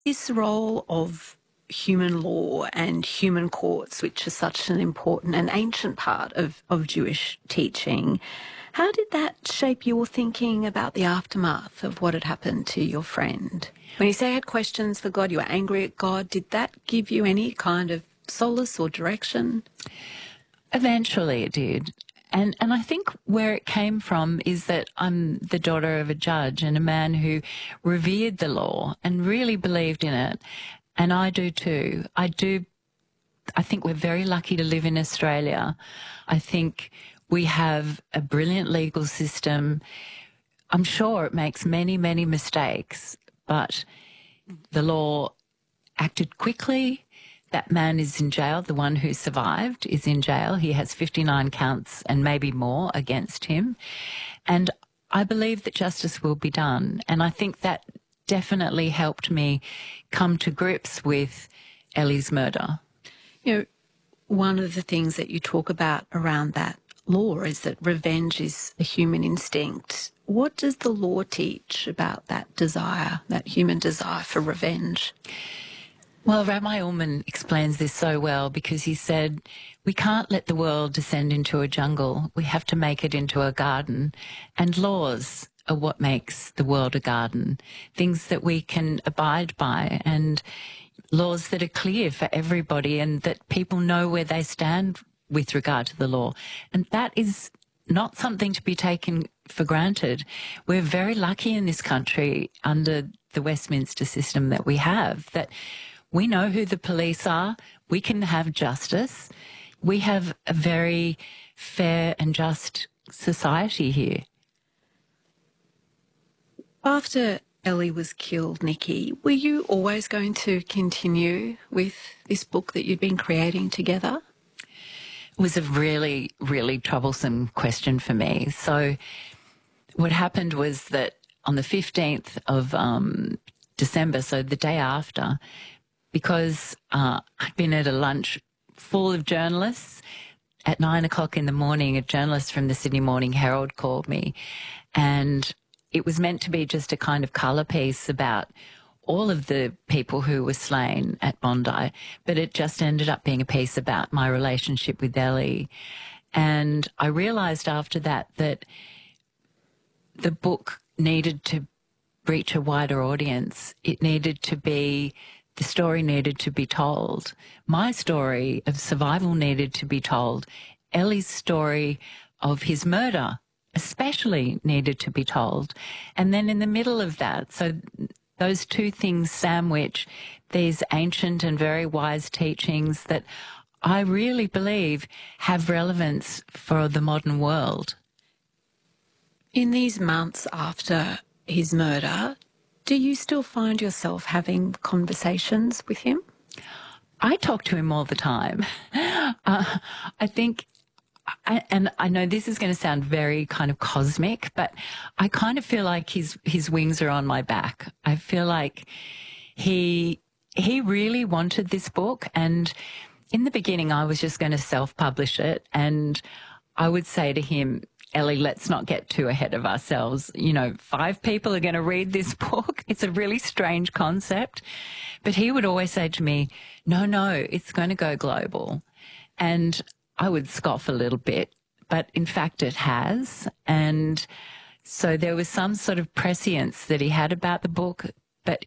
This role of human law and human courts, which is such an important and ancient part of Jewish teaching, how did that shape your thinking about the aftermath of what had happened to your friend? When you say you had questions for God, you were angry at God, did that give you any kind of solace or direction? Eventually it did. And I think where it came from is that I'm the daughter of a judge and a man who revered the law and really believed in it. And I do too. I think we're very lucky to live in Australia. I think we have a brilliant legal system. I'm sure it makes many, many mistakes, but the law acted quickly. That man is in jail. The one who survived is in jail. He has 59 counts and maybe more against him. And I believe that justice will be done. And I think that definitely helped me come to grips with Ellie's murder. You know, one of the things that you talk about around that law is that revenge is a human instinct. What does the law teach about that desire, that human desire for revenge? Well, Rabbi Ullman explains this so well because he said, we can't let the world descend into a jungle. We have to make it into a garden. And laws are what makes the world a garden, things that we can abide by and laws that are clear for everybody and that people know where they stand with regard to the law. And that is not something to be taken for granted. We're very lucky in this country under the Westminster system that we have, that we know who the police are. We can have justice. We have a very fair and just society here. After Ellie was killed, Nikki, were you always going to continue with this book that you'd been creating together? It was a really, really troublesome question for me. So what happened was that on the 15th of December, so the day after, because I'd been at a lunch full of journalists, at 9 o'clock in the morning, a journalist from the Sydney Morning Herald called me, and it was meant to be just a kind of colour piece about all of the people who were slain at Bondi, but it just ended up being a piece about my relationship with Ellie. And I realised after that that the book needed to reach a wider audience. It needed to be, the story needed to be told. My story of survival needed to be told. Ellie's story of his murder especially needed to be told. And then in the middle of that, so those two things sandwich these ancient and very wise teachings that I really believe have relevance for the modern world. In these months after his murder, do you still find yourself having conversations with him? I talk to him all the time. I think, and I know this is going to sound very kind of cosmic, but I kind of feel like his wings are on my back. I feel like he really wanted this book, and in the beginning I was just going to self-publish it, and I would say to him, Ellie, let's not get too ahead of ourselves. You know, 5 people are going to read this book. It's a really strange concept. But he would always say to me, no, it's going to go global. And I would scoff a little bit, but in fact it has. And so there was some sort of prescience that he had about the book, but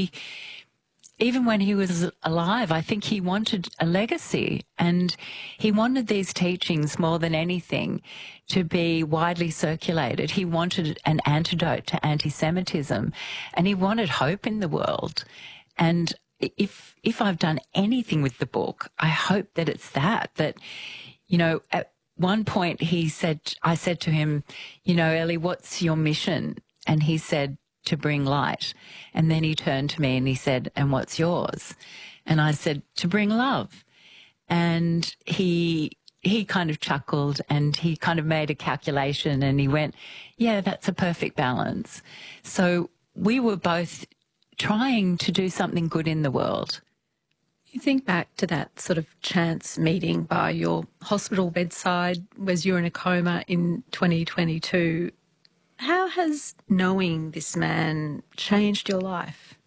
even when he was alive, I think he wanted a legacy, and he wanted these teachings more than anything to be widely circulated. He wanted an antidote to anti-Semitism, and he wanted hope in the world. And if I've done anything with the book, I hope that it's that, you know, at one point I said to him, you know, Ellie, what's your mission? And he said, to bring light. And then he turned to me and he said, and what's yours? And I said, to bring love. And he kind of chuckled and he kind of made a calculation and he went, yeah, that's a perfect balance. So we were both trying to do something good in the world. You think back to that sort of chance meeting by your hospital bedside as you were in a coma in 2022. How has knowing this man changed your life?